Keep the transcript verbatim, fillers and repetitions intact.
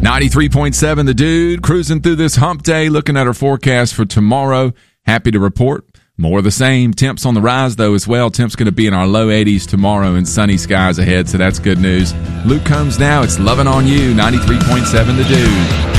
ninety-three point seven The Dude, cruising through this hump day, looking at our forecast for tomorrow. Happy to report more of the same. Temps on the rise, though, as well. Temps going to be in our low eighties tomorrow and sunny skies ahead, so that's good news. Luke Combs now. It's Lovin' on You, ninety-three point seven The Dude.